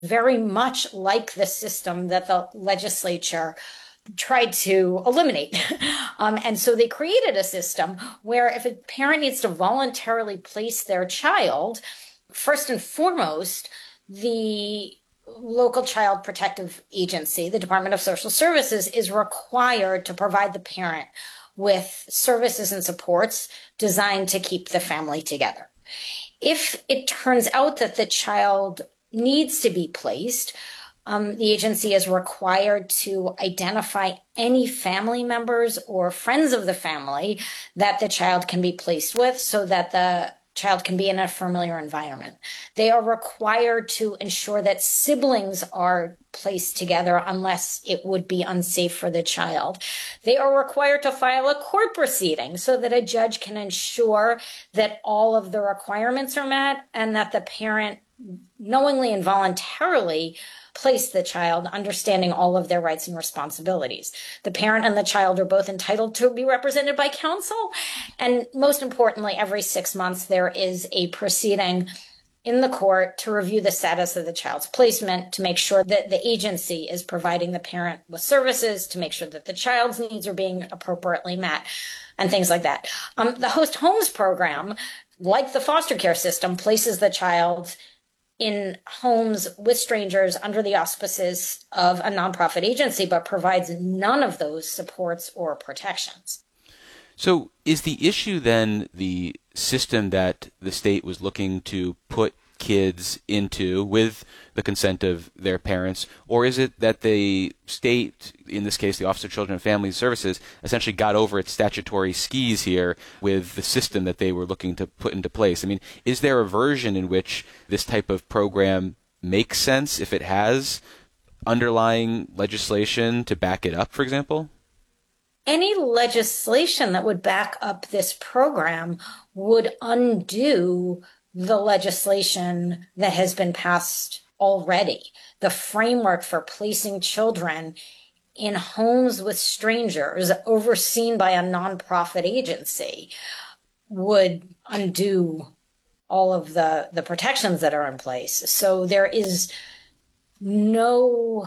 very much like the system that the legislature tried to eliminate. And so they created a system where if a parent needs to voluntarily place their child, first and foremost, the local child protective agency, the Department of Social Services, is required to provide the parent with services and supports designed to keep the family together. If it turns out that the child needs to be placed, the agency is required to identify any family members or friends of the family that the child can be placed with so that the child can be in a familiar environment. They are required to ensure that siblings are placed together unless it would be unsafe for the child. They are required to file a court proceeding so that a judge can ensure that all of the requirements are met and that the parent knowingly and voluntarily place the child, understanding all of their rights and responsibilities. The parent and the child are both entitled to be represented by counsel. And most importantly, every 6 months, there is a proceeding in the court to review the status of the child's placement, to make sure that the agency is providing the parent with services, to make sure that the child's needs are being appropriately met, and things like that. The Host Homes program, like the foster care system, places the child in homes with strangers under the auspices of a nonprofit agency, but provides none of those supports or protections. So is the issue then the system that the state was looking to put kids into with the consent of their parents, or is it that the state, in this case the Office of Children and Family Services, essentially got over its statutory skis here with the system that they were looking to put into place? I mean, is there a version in which this type of program makes sense if it has underlying legislation to back it up, for example? Any legislation that would back up this program would undo the legislation that has been passed already. The framework for placing children in homes with strangers overseen by a nonprofit agency would undo all of the protections that are in place. So there is no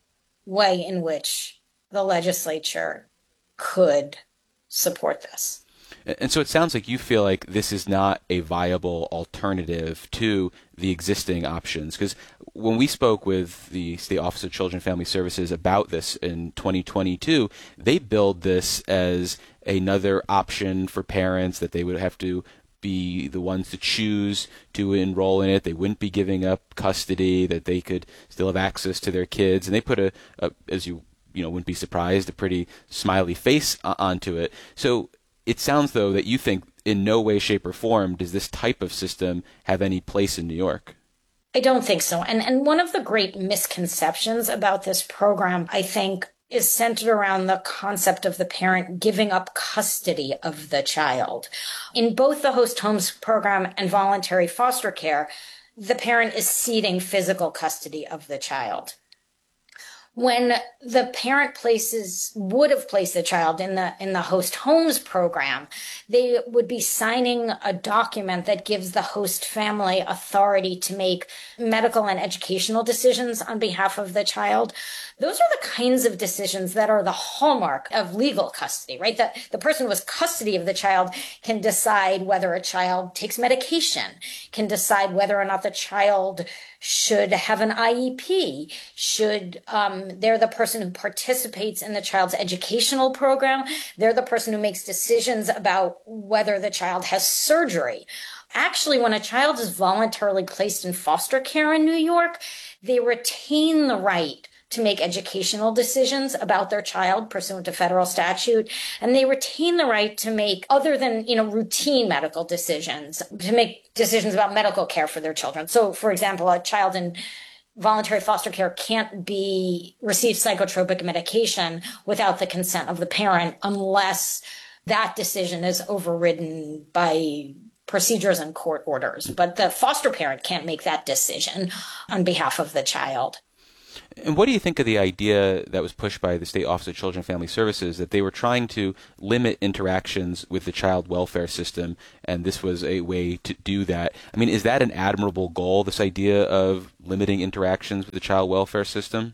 way in which the legislature could support this. And so it sounds like you feel like this is not a viable alternative to the existing options. Because when we spoke with the State Office of Children and Family Services about this in 2022, they billed this as another option for parents, that they would have to be the ones to choose to enroll in it. They wouldn't be giving up custody, that they could still have access to their kids. And they put as you wouldn't be surprised, a pretty smiley face onto it. So it sounds, though, that you think in no way, shape, or form does this type of system have any place in New York. I don't think so. And one of the great misconceptions about this program, I think, is centered around the concept of the parent giving up custody of the child. In both the Host Homes program and voluntary foster care, the parent is ceding physical custody of the child. When the parent would have placed the child in the Host Homes program, they would be signing a document that gives the host family authority to make medical and educational decisions on behalf of the child. Those are the kinds of decisions that are the hallmark of legal custody, right? That the person with custody of the child can decide whether a child takes medication, can decide whether or not the child should have an IEP, they're the person who participates in the child's educational program. They're the person who makes decisions about whether the child has surgery. Actually, when a child is voluntarily placed in foster care in New York, they retain the right to make educational decisions about their child pursuant to federal statute. And they retain the right to make, other than, routine medical decisions, to make decisions about medical care for their children. So, for example, a child in voluntary foster care can't receive psychotropic medication without the consent of the parent unless that decision is overridden by procedures and court orders. But the foster parent can't make that decision on behalf of the child. And what do you think of the idea that was pushed by the State Office of Children and Family Services that they were trying to limit interactions with the child welfare system, and this was a way to do that? I mean, is that an admirable goal, this idea of limiting interactions with the child welfare system?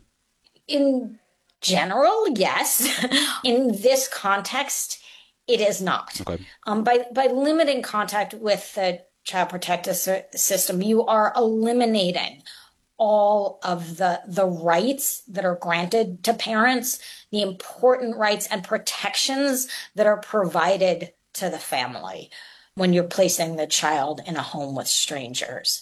In general, yes. In this context, it is not. Okay. By limiting contact with the child protective system, you are eliminating all of the rights that are granted to parents, the important rights and protections that are provided to the family when you're placing the child in a home with strangers.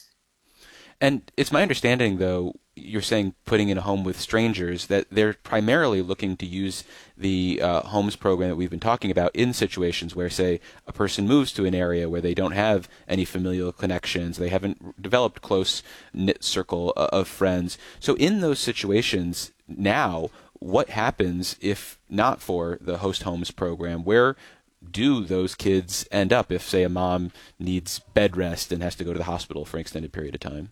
And it's my understanding, though, you're saying putting in a home with strangers, that they're primarily looking to use the homes program that we've been talking about in situations where, say, a person moves to an area where they don't have any familial connections, they haven't developed close-knit circle of friends. So in those situations now, what happens if not for the host homes program? Where do those kids end up if, say, a mom needs bed rest and has to go to the hospital for an extended period of time?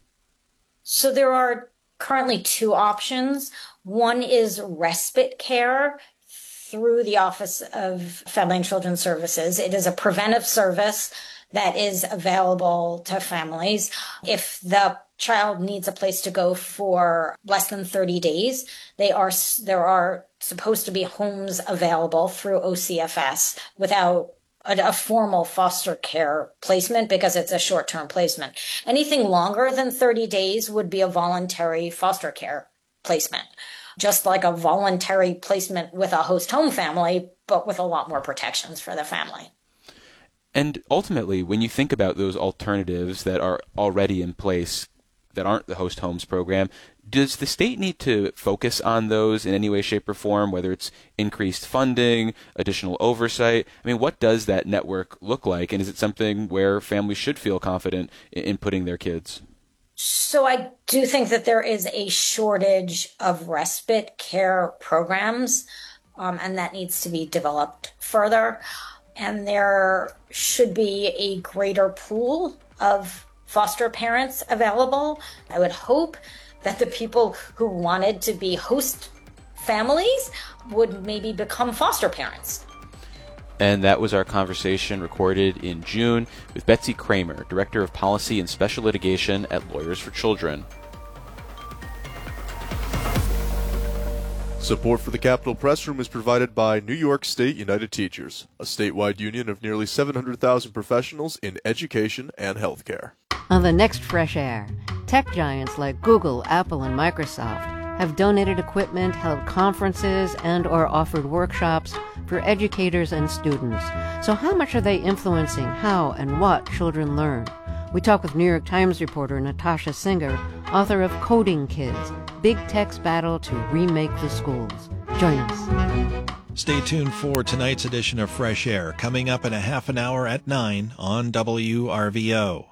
So there are currently two options. One is respite care through the Office of Family and Children Services. It is a preventive service that is available to families. If the child needs a place to go for less than 30 days, there are supposed to be homes available through OCFS without a formal foster care placement because it's a short-term placement. Anything longer than 30 days would be a voluntary foster care placement, just like a voluntary placement with a host home family, but with a lot more protections for the family. And ultimately, when you think about those alternatives that are already in place that aren't the host homes program, does the state need to focus on those in any way, shape, or form, whether it's increased funding, additional oversight? I mean, what does that network look like, and is it something where families should feel confident in putting their kids? So I do think that there is a shortage of respite care programs, and that needs to be developed further. And there should be a greater pool of foster parents available. I would hope that the people who wanted to be host families would maybe become foster parents. And that was our conversation recorded in June with Betsy Kramer, Director of Policy and Special Litigation at Lawyers for Children. Support for the Capitol Press Room is provided by New York State United Teachers, a statewide union of nearly 700,000 professionals in education and healthcare. On the next Fresh Air, tech giants like Google, Apple, and Microsoft have donated equipment, held conferences, and or offered workshops for educators and students. So how much are they influencing how and what children learn? We talk with New York Times reporter Natasha Singer, author of Coding Kids, Big Tech's Battle to Remake the Schools. Join us. Stay tuned for tonight's edition of Fresh Air, coming up in a half an hour at 9 on WRVO.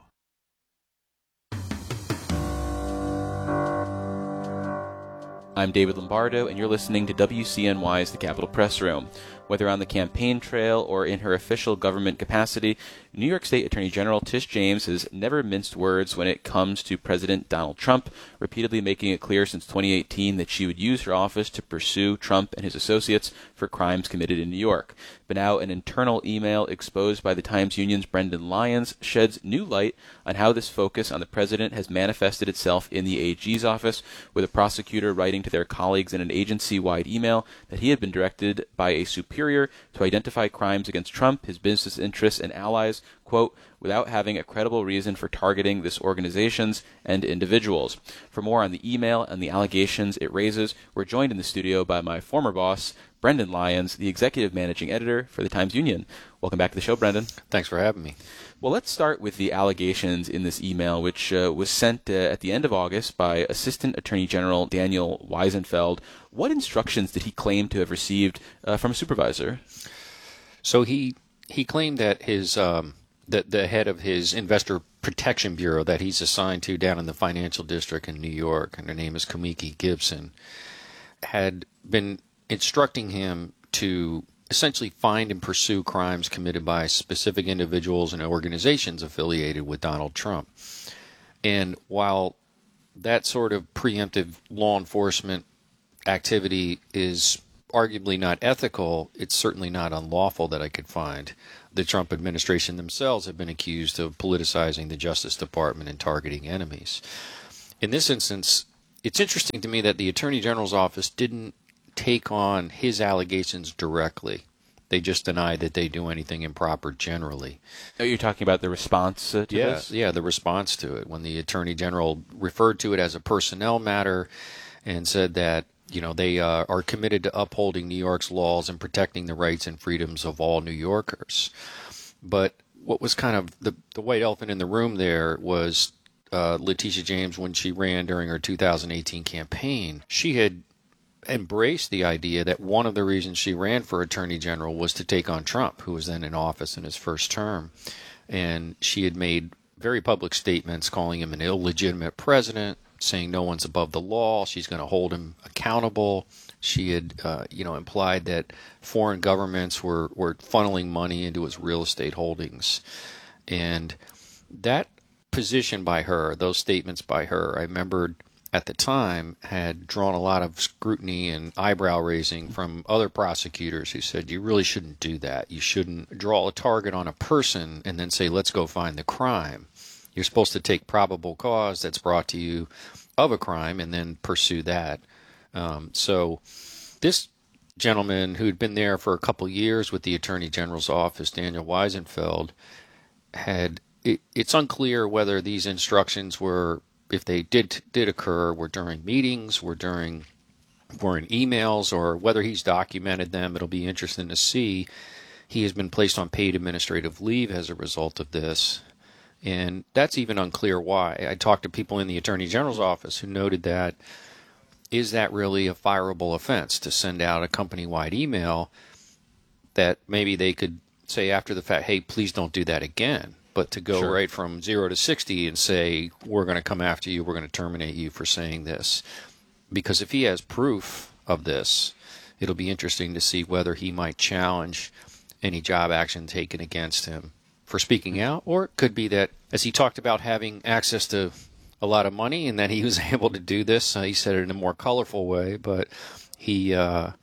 I'm David Lombardo, and you're listening to WCNY's The Capitol Press Room. Whether on the campaign trail or in her official government capacity, New York State Attorney General Tish James has never minced words when it comes to President Donald Trump, repeatedly making it clear since 2018 that she would use her office to pursue Trump and his associates for crimes committed in New York. But now an internal email exposed by the Times Union's Brendan Lyons sheds new light on how this focus on the president has manifested itself in the AG's office, with a prosecutor writing to their colleagues in an agency-wide email that he had been directed by a superior to identify crimes against Trump, his business interests, and allies, quote, without having a credible reason for targeting this organizations and individuals. For more on the email and the allegations it raises, we're joined in the studio by my former boss, Brendan Lyons, the executive managing editor for the Times Union. Welcome back to the show, Brendan. Thanks for having me. Well, let's start with the allegations in this email, which was sent at the end of August by Assistant Attorney General Daniel Weisenfeld. What instructions did he claim to have received from a supervisor? So he claimed that his the head of his Investor Protection Bureau that he's assigned to down in the Financial District in New York, and her name is Kamiki Gibson, had been instructing him to essentially find and pursue crimes committed by specific individuals and organizations affiliated with Donald Trump. And while that sort of preemptive law enforcement activity is arguably not ethical. It's certainly not unlawful that I could find. The Trump administration themselves have been accused of politicizing the Justice Department and targeting enemies. In this instance, it's interesting to me that the Attorney General's office didn't take on his allegations directly. They just denied that they do anything improper generally. Oh, you're talking about the response to this? Yeah, the response to it. When the Attorney General referred to it as a personnel matter and said that, they are committed to upholding New York's laws and protecting the rights and freedoms of all New Yorkers. But what was kind of the white elephant in the room there was Letitia James, when she ran during her 2018 campaign. She had embraced the idea that one of the reasons she ran for Attorney General was to take on Trump, who was then in office in his first term. And she had made very public statements calling him an illegitimate president, saying no one's above the law. She's going to hold him accountable. She had, implied that foreign governments were funneling money into his real estate holdings. And that position by her, those statements by her, I remembered at the time had drawn a lot of scrutiny and eyebrow raising from other prosecutors who said, you really shouldn't do that. You shouldn't draw a target on a person and then say, let's go find the crime. You're supposed to take probable cause that's brought to you of a crime and then pursue that. So this gentleman who'd been there for a couple years with the Attorney General's office, Daniel Weisenfeld, it's unclear whether these instructions were, if they did occur, were during meetings, were in emails, or whether he's documented them. It'll be interesting to see. He has been placed on paid administrative leave as a result of this. And that's even unclear why. I talked to people in the Attorney General's office who noted that, is that really a fireable offense to send out a company-wide email that maybe they could say after the fact, hey, please don't do that again. But to go right from 0 to 60 and say, we're going to come after you, we're going to terminate you for saying this. Because if he has proof of this, it'll be interesting to see whether he might challenge any job action taken against him for speaking out, or it could be that, as he talked about having access to a lot of money and that he was able to do this, he said it in a more colorful way, but he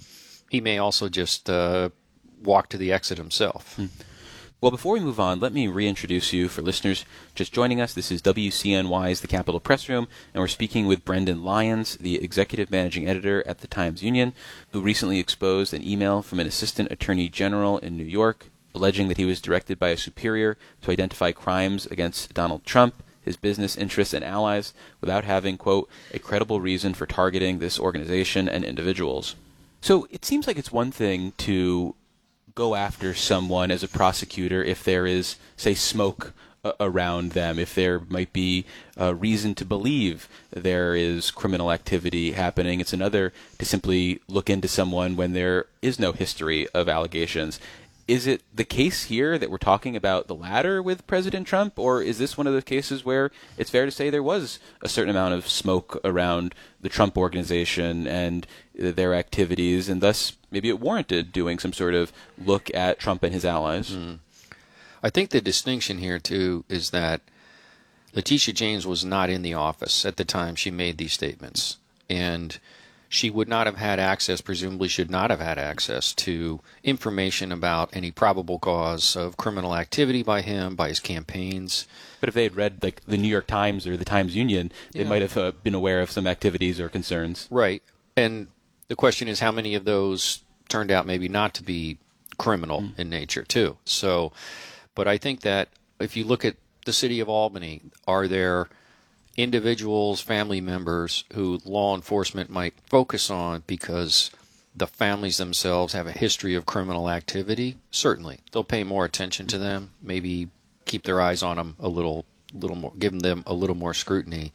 may also just walk to the exit himself. Well, before we move on, let me reintroduce you for listeners just joining us. This is WCNY's The Capitol Press Room, and we're speaking with Brendan Lyons, the executive managing editor at the Times-Union, who recently exposed an email from an assistant attorney general in New York alleging that he was directed by a superior to identify crimes against Donald Trump, his business interests, and allies without having, quote, a credible reason for targeting this organization and individuals. So it seems like it's one thing to go after someone as a prosecutor if there is, say, smoke around them, if there might be a reason to believe there is criminal activity happening. It's another to simply look into someone when there is no history of allegations. Is it the case here that we're talking about the latter with President Trump, or is this one of the cases where it's fair to say there was a certain amount of smoke around the Trump organization and their activities, and thus maybe it warranted doing some sort of look at Trump and his allies? I think the distinction here, too, is that Letitia James was not in the office at the time she made these statements, and she would not have had access, presumably should not have had access to information about any probable cause of criminal activity by him, by his campaigns. But if they had read like the New York Times or the Times-Union, they might have been aware of some activities or concerns. Right. And the question is how many of those turned out maybe not to be criminal in nature, too. So, but I think that if you look at the city of Albany, are there individuals, family members who law enforcement might focus on because the families themselves have a history of criminal activity? Certainly. They'll pay more attention to them, maybe keep their eyes on them a little more, give them a little more scrutiny.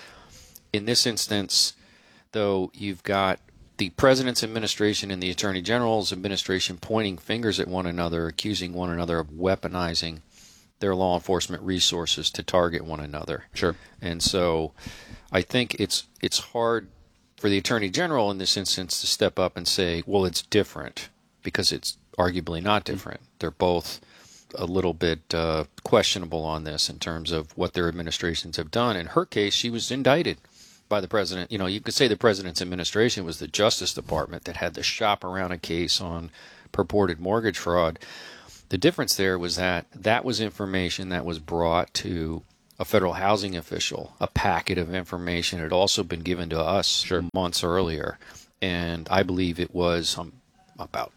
In this instance, though, you've got the president's administration and the attorney general's administration pointing fingers at one another, accusing one another of weaponizing their law enforcement resources to target one another. Sure. And so I think it's hard for the Attorney General in this instance to step up and say, well, it's different, because it's arguably not different. They're both a little bit questionable on this in terms of what their administrations have done. In her case, she was indicted by the president. You know, you could say the president's administration was the Justice Department that had to shop around a case on purported mortgage fraud. The difference there was that that was information that was brought to a federal housing official. A packet of information had also been given to us months earlier. And I believe it was about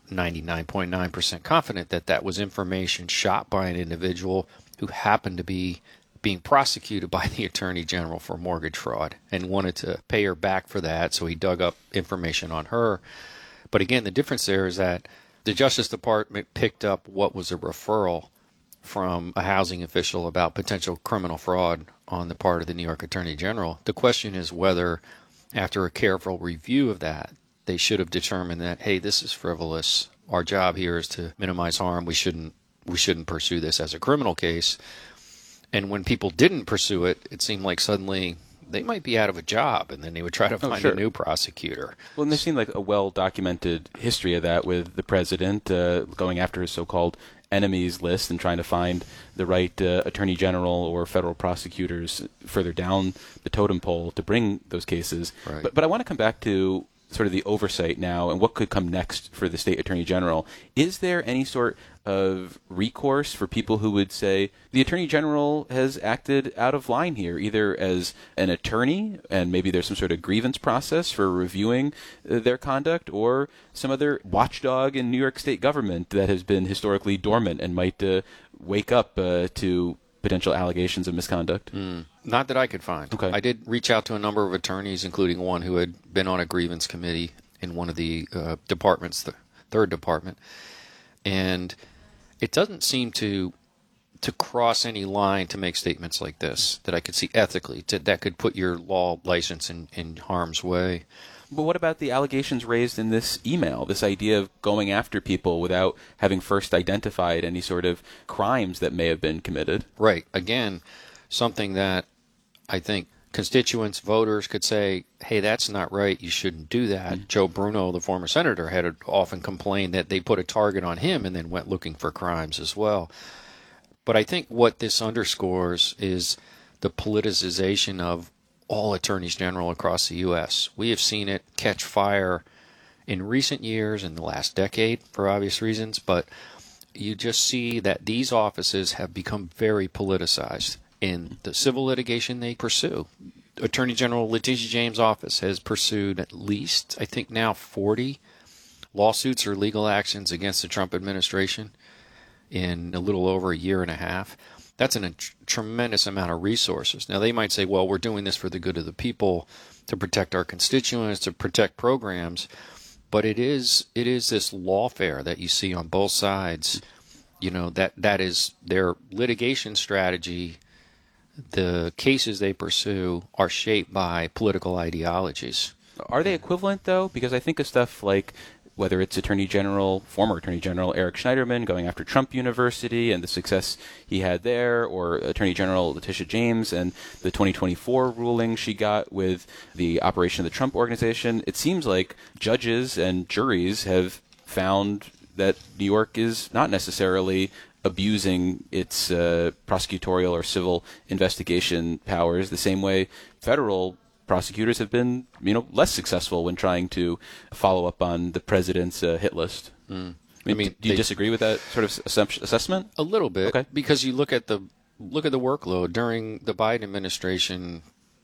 99.9% confident that that was information shot by an individual who happened to be being prosecuted by the Attorney General for mortgage fraud and wanted to pay her back for that. So he dug up information on her. But again, the difference there is that the Justice Department picked up what was a referral from a housing official about potential criminal fraud on the part of the New York Attorney General. The question is whether, after a careful review of that, they should have determined that, hey, this is frivolous. Our job here is to minimize harm. We shouldn't pursue this as a criminal case. And when people didn't pursue it, it seemed like suddenly they might be out of a job, and then they would try to find a new prosecutor. Well, and there seemed like a well-documented history of that with the president going after his so-called enemies list and trying to find the right attorney general or federal prosecutors further down the totem pole to bring those cases. Right. But I want to come back to sort of the oversight now and what could come next for the state attorney general. Is there any sort of recourse for people who would say the attorney general has acted out of line here, either as an attorney and maybe there's some sort of grievance process for reviewing their conduct, or some other watchdog in New York state government that has been historically dormant and might wake up to potential allegations of misconduct? Not that I could find. Okay. I did reach out to a number of attorneys, including one who had been on a grievance committee in one of the departments, the third department, and it doesn't seem to cross any line to make statements like this that I could see ethically that could put your law license in harm's way. But what about the allegations raised in this email, this idea of going after people without having first identified any sort of crimes that may have been committed? Right. Again, something that I think constituents, voters could say, hey, that's not right. You shouldn't do that. Joe Bruno, the former senator, had often complained that they put a target on him and then went looking for crimes as well. But I think what this underscores is the politicization of all attorneys general across the U.S. We have seen it catch fire in recent years, in the last decade, for obvious reasons, but you just see that these offices have become very politicized in the civil litigation they pursue. Attorney General Letitia James' office has pursued at least, I think now, 40 lawsuits or legal actions against the Trump administration in a little over a year and a half. That's a tremendous amount of resources. Now, they might say, well, we're doing this for the good of the people, to protect our constituents, to protect programs, but it is this lawfare that you see on both sides. You know, that is their litigation strategy. The cases they pursue are shaped by political ideologies. Are they equivalent, though? Because I think of stuff like whether it's former Attorney General Eric Schneiderman going after Trump University and the success he had there, or Attorney General Letitia James and the 2024 ruling she got with the operation of the Trump Organization. It seems like judges and juries have found that New York is not necessarily abusing its prosecutorial or civil investigation powers the same way federal prosecutors have been, less successful when trying to follow up on the president's hit list. I mean, do you disagree with that sort of assessment? A little bit, okay. Because you look at the workload during the Biden administration.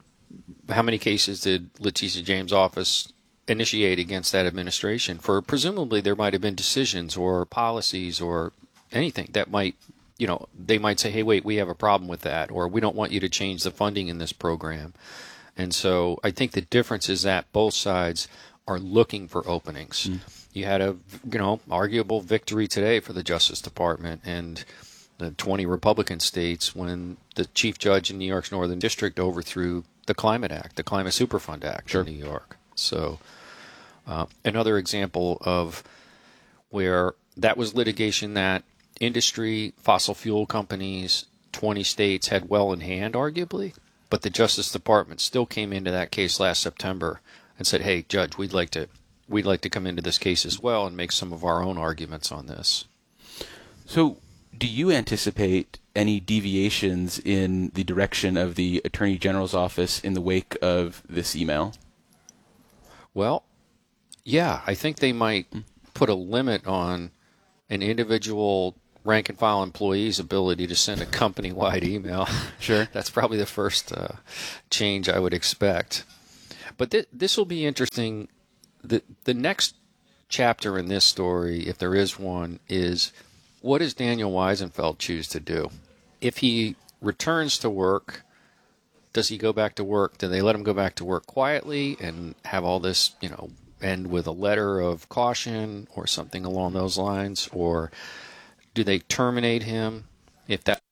How many cases did Letitia James' office initiate against that administration? For presumably there might have been decisions or policies or anything that might, they might say, hey, wait, we have a problem with that, or we don't want you to change the funding in this program. And so I think the difference is that both sides are looking for openings. You had a, arguable victory today for the Justice Department and the 20 Republican states when the chief judge in New York's Northern District overthrew the Climate Act, the Climate Superfund Act in New York. So another example of where that was litigation that industry, fossil fuel companies, 20 states had well in hand, arguably. But the Justice Department still came into that case last September and said, hey, Judge, we'd like to come into this case as well and make some of our own arguments on this. So do you anticipate any deviations in the direction of the Attorney General's office in the wake of this email? Well, yeah, I think they might put a limit on an individual rank and file employee's ability to send a company-wide email. Sure. That's probably the first change I would expect. But this will be interesting. The next chapter in this story, if there is one, is what does Daniel Weisenfeld choose to do? If he returns to work, does he go back to work? Do they let him go back to work quietly and have all this, end with a letter of caution or something along those lines? Or do they terminate him if that